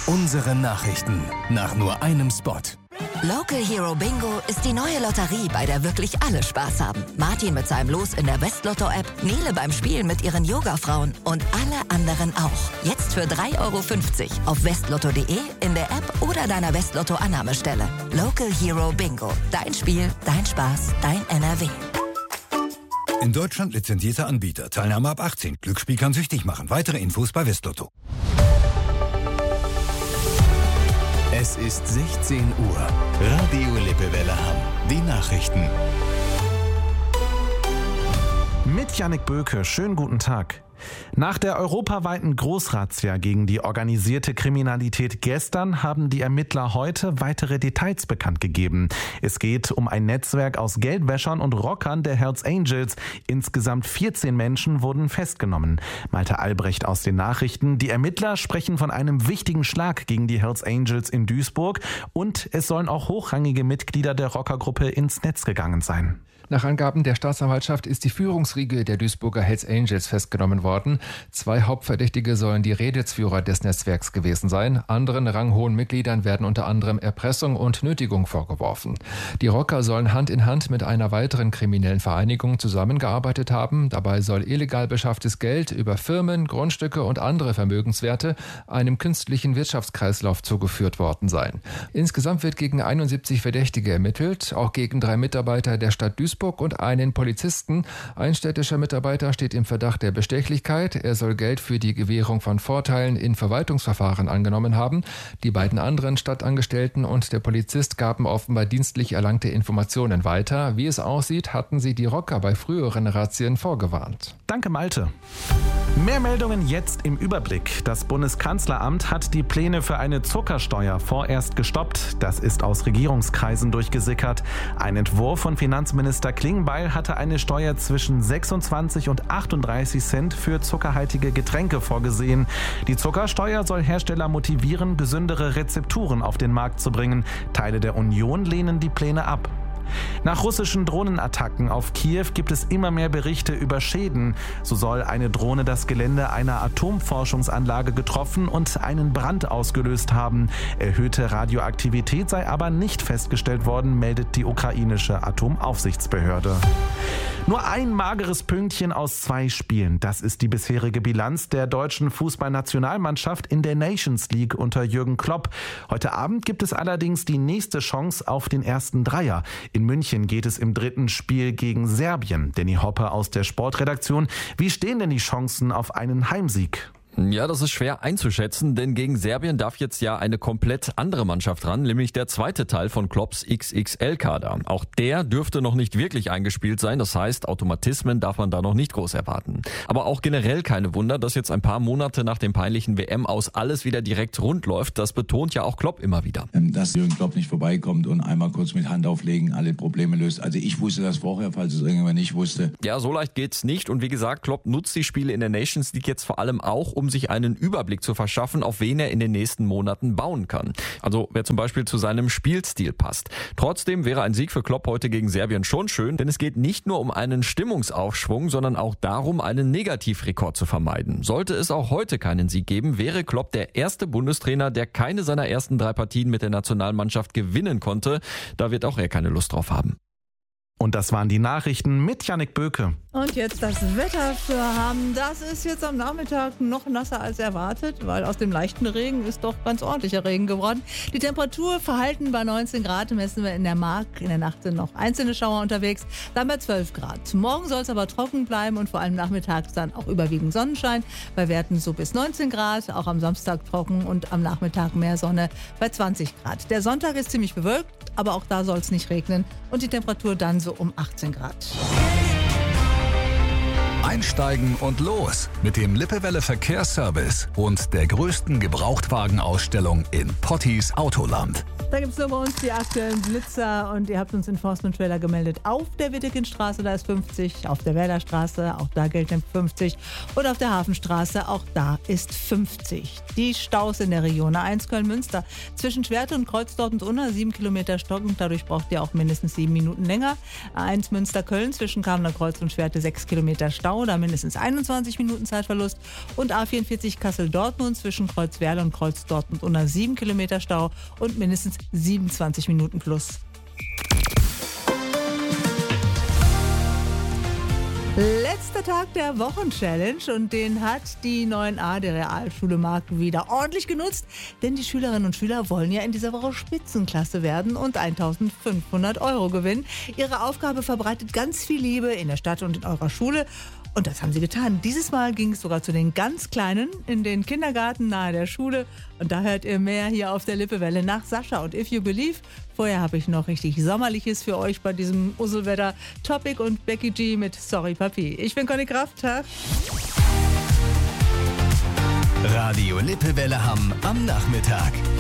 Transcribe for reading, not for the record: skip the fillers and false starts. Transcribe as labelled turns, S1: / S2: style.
S1: Unsere Nachrichten nach nur einem Spot.
S2: Local Hero Bingo ist die neue Lotterie, bei der wirklich alle Spaß haben. Martin mit seinem Los in der Westlotto-App, Nele beim Spielen mit ihren Yoga-Frauen und alle anderen auch. Jetzt für 3,50 € auf westlotto.de, in der App oder deiner Westlotto-Annahmestelle. Local Hero Bingo. Dein Spiel, dein Spaß, dein NRW.
S3: In Deutschland lizenzierter Anbieter. Teilnahme ab 18. Glücksspiel kann süchtig machen. Weitere Infos bei Westlotto.
S1: Es ist 16 Uhr. Radio Lippewelle Hamm. Die Nachrichten.
S4: Mit Jannik Böke, schönen guten Tag. Nach der europaweiten Großrazzia gegen die organisierte Kriminalität gestern haben die Ermittler heute weitere Details bekannt gegeben. Es geht um ein Netzwerk aus Geldwäschern und Rockern der Hells Angels. Insgesamt 14 Menschen wurden festgenommen. Malte Albrecht aus den Nachrichten. Die Ermittler sprechen von einem wichtigen Schlag gegen die Hells Angels in Duisburg und es sollen auch hochrangige Mitglieder der Rockergruppe ins Netz gegangen sein.
S5: Nach Angaben der Staatsanwaltschaft ist die Führungsriege der Duisburger Hells Angels festgenommen worden. 2 Hauptverdächtige sollen die Redelsführer des Netzwerks gewesen sein. Anderen ranghohen Mitgliedern werden unter anderem Erpressung und Nötigung vorgeworfen. Die Rocker sollen Hand in Hand mit einer weiteren kriminellen Vereinigung zusammengearbeitet haben. Dabei soll illegal beschafftes Geld über Firmen, Grundstücke und andere Vermögenswerte einem künstlichen Wirtschaftskreislauf zugeführt worden sein. Insgesamt wird gegen 71 Verdächtige ermittelt, auch gegen 3 Mitarbeiter der Stadt Duisburg und einen Polizisten. Ein städtischer Mitarbeiter steht im Verdacht der Bestechlichkeit. Er soll Geld für die Gewährung von Vorteilen in Verwaltungsverfahren angenommen haben. Die beiden anderen Stadtangestellten und der Polizist gaben offenbar dienstlich erlangte Informationen weiter. Wie es aussieht, hatten sie die Rocker bei früheren Razzien vorgewarnt.
S4: Danke, Malte. Mehr Meldungen jetzt im Überblick. Das Bundeskanzleramt hat die Pläne für eine Zuckersteuer vorerst gestoppt. Das ist aus Regierungskreisen durchgesickert. Ein Entwurf von Finanzminister Klingbeil hatte eine Steuer zwischen 26 und 38 Cent für zuckerhaltige Getränke vorgesehen. Die Zuckersteuer soll Hersteller motivieren, gesündere Rezepturen auf den Markt zu bringen. Teile der Union lehnen die Pläne ab. Nach russischen Drohnenattacken auf Kiew gibt es immer mehr Berichte über Schäden. So soll eine Drohne das Gelände einer Atomforschungsanlage getroffen und einen Brand ausgelöst haben. Erhöhte Radioaktivität sei aber nicht festgestellt worden, meldet die ukrainische Atomaufsichtsbehörde. Nur ein mageres Pünktchen aus 2 Spielen. Das ist die bisherige Bilanz der deutschen Fußballnationalmannschaft in der Nations League unter Jürgen Klopp. Heute Abend gibt es allerdings die nächste Chance auf den ersten Dreier. In München geht es im 3. Spiel gegen Serbien. Danny Hoppe aus der Sportredaktion. Wie stehen denn die Chancen auf einen Heimsieg?
S6: Ja, das ist schwer einzuschätzen, denn gegen Serbien darf jetzt ja eine komplett andere Mannschaft ran, nämlich der zweite Teil von Klopps XXL-Kader. Auch der dürfte noch nicht wirklich eingespielt sein, das heißt, Automatismen darf man da noch nicht groß erwarten. Aber auch generell keine Wunder, dass jetzt ein paar Monate nach dem peinlichen WM-Aus alles wieder direkt rund läuft, das betont ja auch Klopp immer wieder.
S7: Dass Jürgen Klopp nicht vorbeikommt und einmal kurz mit Hand auflegen alle Probleme löst. Also ich wusste das vorher, falls es irgendjemand nicht wusste.
S6: Ja, so leicht geht's nicht und wie gesagt, Klopp nutzt die Spiele in der Nations League jetzt vor allem auch, um sich einen Überblick zu verschaffen, auf wen er in den nächsten Monaten bauen kann. Also wer zum Beispiel zu seinem Spielstil passt. Trotzdem wäre ein Sieg für Klopp heute gegen Serbien schon schön, denn es geht nicht nur um einen Stimmungsaufschwung, sondern auch darum, einen Negativrekord zu vermeiden. Sollte es auch heute keinen Sieg geben, wäre Klopp der erste Bundestrainer, der keine seiner ersten 3 Partien mit der Nationalmannschaft gewinnen konnte. Da wird auch er keine Lust drauf haben.
S4: Und das waren die Nachrichten mit Jannik Böke.
S8: Und jetzt das Wetter für Hamm. Das ist jetzt am Nachmittag noch nasser als erwartet, weil aus dem leichten Regen ist doch ganz ordentlicher Regen geworden. Die Temperatur verhalten bei 19 Grad, messen wir in der Mark. In der Nacht sind noch einzelne Schauer unterwegs, dann bei 12 Grad. Morgen soll es aber trocken bleiben und vor allem nachmittags dann auch überwiegend Sonnenschein. Bei Werten so bis 19 Grad, auch am Samstag trocken und am Nachmittag mehr Sonne bei 20 Grad. Der Sonntag ist ziemlich bewölkt, aber auch da soll es nicht regnen und die Temperatur dann so um 18 Grad.
S1: Einsteigen und los mit dem Lippewelle Verkehrsservice und der größten Gebrauchtwagenausstellung in Potties Autoland.
S8: Da gibt es nur bei uns die aktuellen Blitzer und ihr habt uns Enforcement Trailer gemeldet. Auf der Wittekindstraße, da ist 50, auf der Werderstraße, auch da gilt Tempo 50 und auf der Hafenstraße, auch da ist 50. Die Staus in der Region A1 Köln-Münster zwischen Schwerte und Kreuzdorf und Unna 7 Kilometer stockend, dadurch braucht ihr auch mindestens 7 Minuten länger. A1 Münster-Köln zwischen Kamener Kreuz und Schwerte 6 Kilometer Stau, da mindestens 21 Minuten Zeitverlust und A44 Kassel-Dortmund zwischen Kreuzwerle und Kreuzdorf und Unna 7 Kilometer Stau und mindestens 27 Minuten plus. Letzter Tag der Wochenchallenge und den hat die 9a der Realschule Markt wieder ordentlich genutzt, denn die Schülerinnen und Schüler wollen ja in dieser Woche Spitzenklasse werden und 1.500 € gewinnen. Ihre Aufgabe verbreitet ganz viel Liebe in der Stadt und in eurer Schule. Und das haben sie getan. Dieses Mal ging es sogar zu den ganz Kleinen in den Kindergarten nahe der Schule. Und da hört ihr mehr hier auf der Lippewelle nach Sascha und If You Believe. Vorher habe ich noch richtig Sommerliches für euch bei diesem Usselwetter. Topic und Becky G mit Sorry Papi. Ich bin Conny Kraft. Tag.
S1: Radio Lippewelle Hamm am Nachmittag.